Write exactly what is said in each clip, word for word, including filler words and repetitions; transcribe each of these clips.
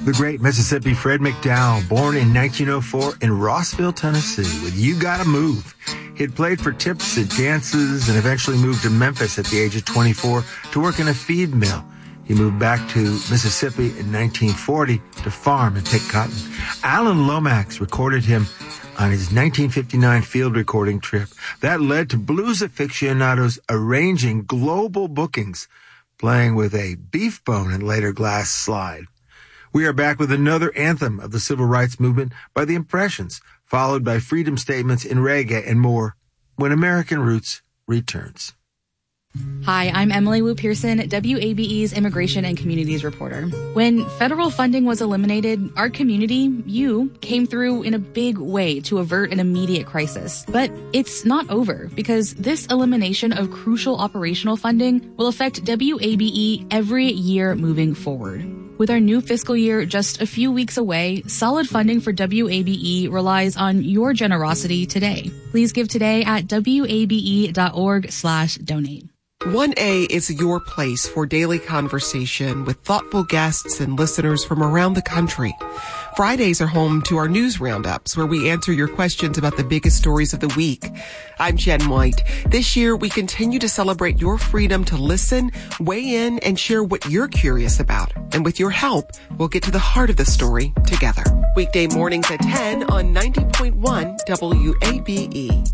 The great Mississippi Fred McDowell, born in nineteen oh four in Rossville, Tennessee, with You Gotta Move. He had played for tips at dances and eventually moved to Memphis at the age of twenty-four to work in a feed mill. He moved back to Mississippi in nineteen forty to farm and pick cotton. Alan Lomax recorded him on his nineteen fifty-nine field recording trip. That led to blues aficionados arranging global bookings, playing with a beef bone and later glass slide. We are back with another anthem of the civil rights movement by The Impressions, followed by freedom statements in reggae and more when American Roots returns. Hi, I'm Emily Wu Pearson, W A B E's Immigration and Communities reporter. When federal funding was eliminated, our community, you, came through in a big way to avert an immediate crisis. But it's not over, because this elimination of crucial operational funding will affect W A B E every year moving forward. With our new fiscal year just a few weeks away, solid funding for W A B E relies on your generosity today. Please give today at W A B E dot org slash donate. one A is your place for daily conversation with thoughtful guests and listeners from around the country. Fridays are home to our news roundups, where we answer your questions about the biggest stories of the week. I'm Jen White. This year, we continue to celebrate your freedom to listen, weigh in, and share what you're curious about. And with your help, we'll get to the heart of the story together. Weekday mornings at ten on ninety point one W A B E.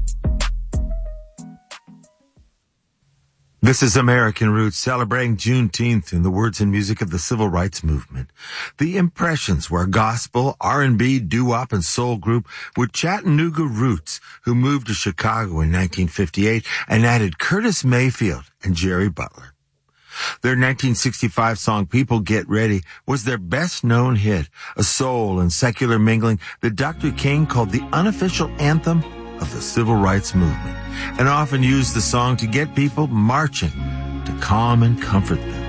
This is American Roots, celebrating Juneteenth in the words and music of the civil rights movement. The Impressions were a gospel, R and B, doo-wop, and soul group with Chattanooga roots who moved to Chicago in nineteen fifty-eight and added Curtis Mayfield and Jerry Butler. Their nineteen sixty-five song, People Get Ready, was their best-known hit, a soul and secular mingling that Doctor King called the unofficial anthem of the civil rights movement, and often used the song to get people marching to calm and comfort them.